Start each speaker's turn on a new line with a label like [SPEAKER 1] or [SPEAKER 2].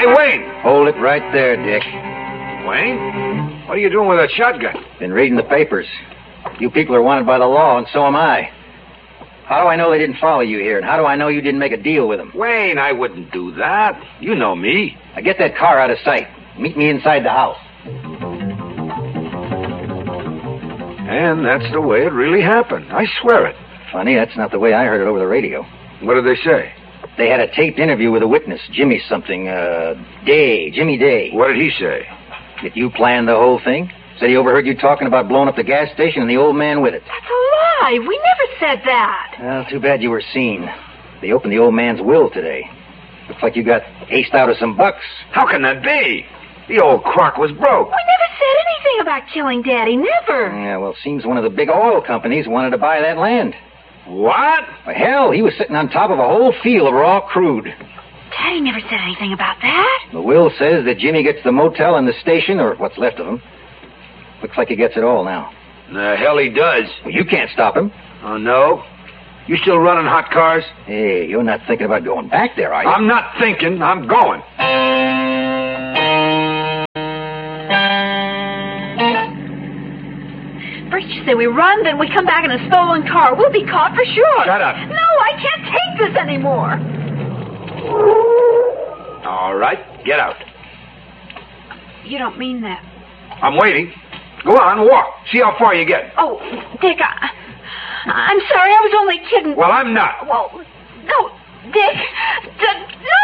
[SPEAKER 1] Hey, Wayne!
[SPEAKER 2] Hold it right there, Dick.
[SPEAKER 1] Wayne? What are you doing with that shotgun?
[SPEAKER 2] Been reading the papers. You people are wanted by the law, and so am I. How do I know they didn't follow you here, and how do I know you didn't make a deal with them?
[SPEAKER 1] Wayne, I wouldn't do that. You know me.
[SPEAKER 2] Now get that car out of sight. Meet me inside the house.
[SPEAKER 1] And that's the way it really happened. I swear it.
[SPEAKER 2] Funny, that's not the way I heard it over the radio.
[SPEAKER 1] What did they say?
[SPEAKER 2] They had a taped interview with a witness, Jimmy something, Jimmy Day.
[SPEAKER 1] What did he say?
[SPEAKER 2] That you planned the whole thing? Said he overheard you talking about blowing up the gas station and the old man with it.
[SPEAKER 3] That's a lie. We never said that.
[SPEAKER 2] Well, too bad you were seen. They opened the old man's will today. Looks like you got aced out of some bucks.
[SPEAKER 1] How can that be? The old crock was broke.
[SPEAKER 3] We never said anything about killing Daddy. Never.
[SPEAKER 2] Yeah, well, seems one of the big oil companies wanted to buy that land.
[SPEAKER 1] What?
[SPEAKER 2] Well, hell, he was sitting on top of a whole field of raw crude.
[SPEAKER 3] Daddy never said anything about that.
[SPEAKER 2] The will says that Jimmy gets the motel and the station, or what's left of him. Looks like he gets it all now.
[SPEAKER 1] The hell he does.
[SPEAKER 2] Well, you can't stop him.
[SPEAKER 1] Oh, no? You still running hot cars?
[SPEAKER 2] Hey, you're not thinking about going back there, are you?
[SPEAKER 1] I'm not thinking. I'm going.
[SPEAKER 3] First you say we run, then we come back in a stolen car. We'll be caught for sure.
[SPEAKER 1] Shut up.
[SPEAKER 3] No, I can't take this anymore.
[SPEAKER 1] All right, get out.
[SPEAKER 3] You don't mean that.
[SPEAKER 1] I'm waiting. Go on, walk. See how far you get.
[SPEAKER 3] Oh, Dick, I'm sorry. I was only kidding.
[SPEAKER 1] Well, I'm not.
[SPEAKER 3] Well, no, Dick. No!